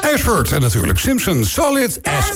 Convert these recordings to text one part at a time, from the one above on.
Ashford en natuurlijk Simpson. Solid as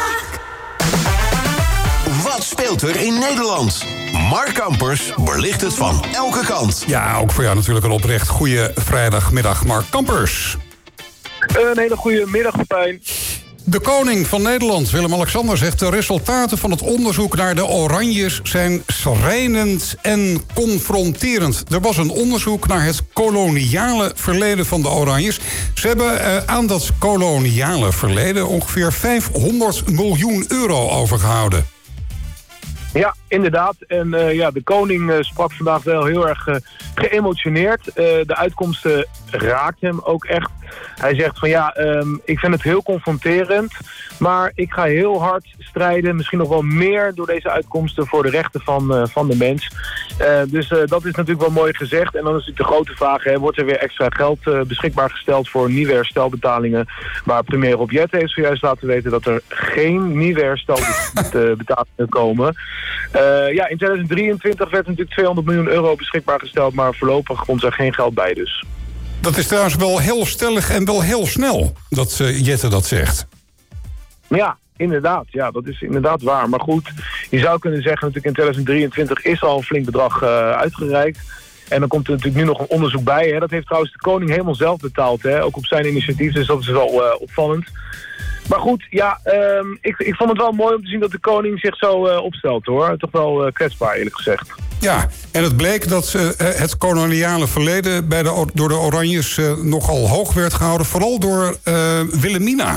Wat speelt er in Nederland? Mark Kampers belicht het van elke kant. Ja, ook voor jou natuurlijk een oprecht goede vrijdagmiddag, Mark Kampers. Een hele goede middag, Pepijn. De koning van Nederland, Willem-Alexander, zegt... de resultaten van het onderzoek naar de Oranjes zijn schrijnend en confronterend. Er was een onderzoek naar het koloniale verleden van de Oranjes. Ze hebben aan dat koloniale verleden ongeveer 500 miljoen euro overgehouden. Ja, inderdaad. En de koning sprak vandaag wel heel erg geëmotioneerd. De uitkomsten raakt hem ook echt. Hij zegt van ik vind het heel confronterend, maar ik ga heel hard strijden, misschien nog wel meer door deze uitkomsten voor de rechten van de mens. Dus dat is natuurlijk wel mooi gezegd. En dan is natuurlijk de grote vraag, wordt er weer extra geld beschikbaar gesteld voor nieuwe herstelbetalingen? Maar premier Robiet heeft zojuist laten weten dat er geen nieuwe herstelbetalingen komen. In 2023 werd natuurlijk 200 miljoen euro beschikbaar gesteld, maar voorlopig komt er geen geld bij dus. Dat is trouwens wel heel stellig en wel heel snel dat Jette dat zegt. Ja, inderdaad. Ja, dat is inderdaad waar. Maar goed, je zou kunnen zeggen natuurlijk in 2023 is al een flink bedrag uitgereikt. En dan komt er natuurlijk nu nog een onderzoek bij. Hè. Dat heeft trouwens de koning helemaal zelf betaald. Hè. Ook op zijn initiatief, dus dat is wel opvallend. Maar goed, ik vond het wel mooi om te zien dat de koning zich zo opstelt, hoor. Toch wel kwetsbaar, eerlijk gezegd. Ja, en het bleek dat het koloniale verleden door de Oranjes nogal hoog werd gehouden. Vooral door Wilhelmina.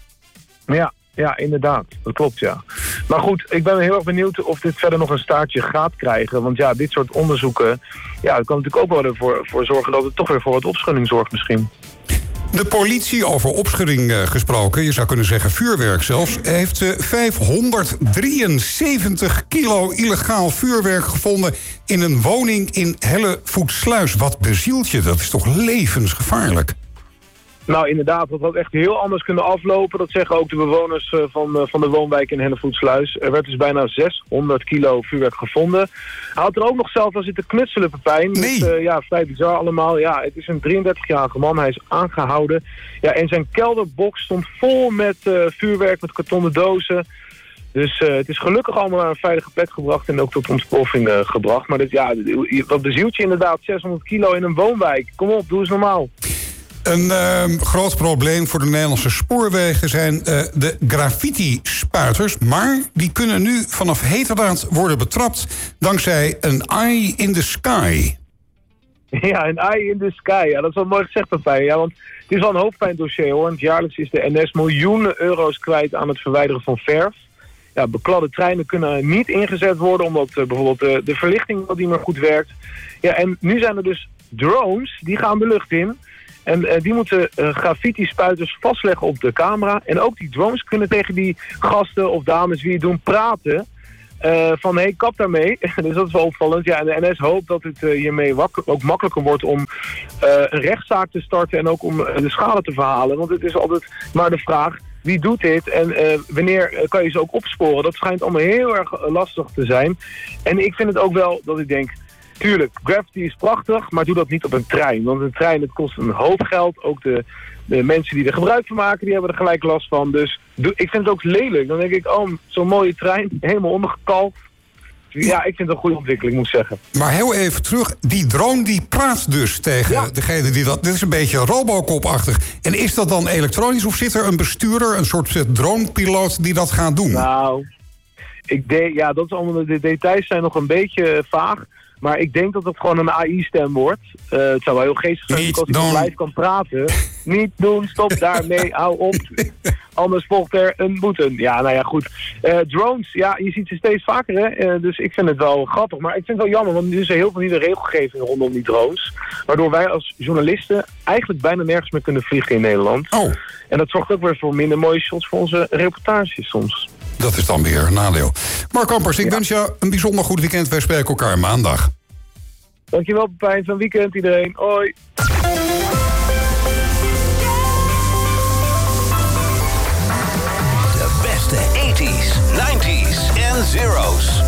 Ja, inderdaad. Dat klopt, ja. Maar goed, ik ben heel erg benieuwd of dit verder nog een staartje gaat krijgen. Want ja, dit soort onderzoeken, dat kan natuurlijk ook wel ervoor zorgen dat het toch weer voor wat opschudding zorgt misschien. De politie, over opschudding gesproken, je zou kunnen zeggen vuurwerk zelfs, heeft 573 kilo illegaal vuurwerk gevonden in een woning in Hellevoetsluis. Wat bezielt je? Dat is toch levensgevaarlijk? Nou, inderdaad, dat had echt heel anders kunnen aflopen. Dat zeggen ook de bewoners van de woonwijk in Hellevoetsluis. Er werd dus bijna 600 kilo vuurwerk gevonden. Hij had er ook nog zelf aan zitten knutselen, Pepijn. Nee. Dus, vrij bizar allemaal. Ja, het is een 33-jarige man. Hij is aangehouden. Ja, en zijn kelderbox stond vol met vuurwerk, met kartonnen dozen. Dus het is gelukkig allemaal naar een veilige plek gebracht en ook tot ontploffing gebracht. Maar wat bezielt je inderdaad? 600 kilo in een woonwijk. Kom op, doe eens normaal. Een groot probleem voor de Nederlandse spoorwegen zijn de graffiti-spuiters. Maar die kunnen nu vanaf heterdaad worden betrapt dankzij een eye in the sky. Ja, een eye in the sky. Ja, dat is wel mooi gezegd, Pepijn. Ja, want het is wel een hoofdpijndossier, hoor. Want jaarlijks is de NS miljoenen euro's kwijt aan het verwijderen van verf. Ja, bekladde treinen kunnen niet ingezet worden omdat bijvoorbeeld de verlichting wat niet meer goed werkt. Ja, en nu zijn er dus drones, die gaan de lucht in. En die moeten graffiti-spuiters vastleggen op de camera. En ook die drones kunnen tegen die gasten of dames wie het doen praten. Van hey, kap daarmee. Dus dat is wel opvallend. Ja, en de NS hoopt dat het hiermee ook makkelijker wordt om een rechtszaak te starten. En ook om de schade te verhalen. Want het is altijd maar de vraag, wie doet dit? En wanneer kan je ze ook opsporen? Dat schijnt allemaal heel erg lastig te zijn. En ik vind het ook wel dat ik denk, tuurlijk, graffiti is prachtig, maar doe dat niet op een trein. Want een trein, het kost een hoop geld. Ook de mensen die er gebruik van maken, die hebben er gelijk last van. Dus ik vind het ook lelijk. Dan denk ik, zo'n mooie trein, helemaal ondergekalkt. Ja, ik vind het een goede ontwikkeling, moet ik zeggen. Maar heel even terug, die drone die praat dus tegen degene die dat... Dit is een beetje Robocop-achtig. En is dat dan elektronisch of zit er een bestuurder, een soort dronepiloot die dat gaat doen? Nou, dat is allemaal, de details zijn nog een beetje vaag. Maar ik denk dat het gewoon een AI-stem wordt. Het zou wel heel geestig zijn als hij live kan praten. Niet doen, stop daarmee, hou op. Anders volgt er een boete. Ja, nou ja, goed. Drones, ja, je ziet ze steeds vaker, hè. Dus ik vind het wel grappig. Maar ik vind het wel jammer, want nu is er heel veel nieuwe regelgeving rondom die drones. Waardoor wij als journalisten eigenlijk bijna nergens meer kunnen vliegen in Nederland. Oh. En dat zorgt ook weer voor minder mooie shots voor onze reportages soms. Dat is dan weer een nadeel. Mark Kampers, ik wens jou een bijzonder goed weekend. Wij spreken elkaar maandag. Dankjewel, Pepijn. Van weekend iedereen. Hoi. De beste 80s, 90s en zeros.